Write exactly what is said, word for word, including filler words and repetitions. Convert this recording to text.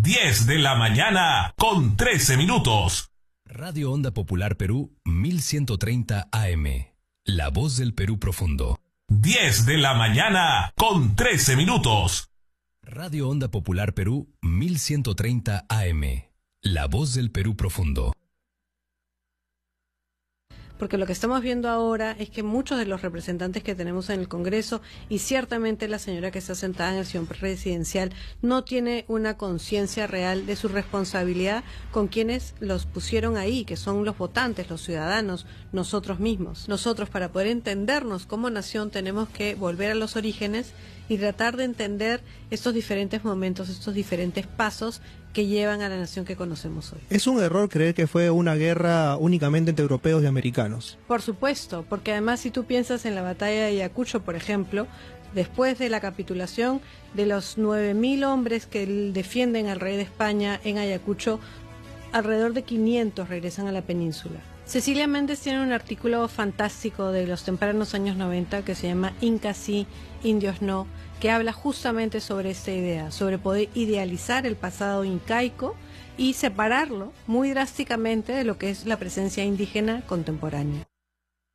diez de la mañana con trece minutos. Radio Onda Popular Perú mil ciento treinta A M. La voz del Perú profundo. diez de la mañana con trece minutos. Radio Onda Popular Perú mil ciento treinta A M. La voz del Perú profundo. Porque lo que estamos viendo ahora es que muchos de los representantes que tenemos en el Congreso, y ciertamente la señora que está sentada en el sillón presidencial, no tiene una conciencia real de su responsabilidad con quienes los pusieron ahí, que son los votantes, los ciudadanos, nosotros mismos. Nosotros, para poder entendernos como nación, tenemos que volver a los orígenes y tratar de entender estos diferentes momentos, estos diferentes pasos que llevan a la nación que conocemos hoy. ¿Es un error creer que fue una guerra únicamente entre europeos y americanos? Por supuesto, porque además si tú piensas en la batalla de Ayacucho, por ejemplo, después de la capitulación de los nueve mil hombres que defienden al rey de España en Ayacucho, alrededor de quinientos regresan a la península. Cecilia Méndez tiene un artículo fantástico de los tempranos años noventa que se llama Incas sí, indios no, que habla justamente sobre esta idea, sobre poder idealizar el pasado incaico y separarlo muy drásticamente de lo que es la presencia indígena contemporánea.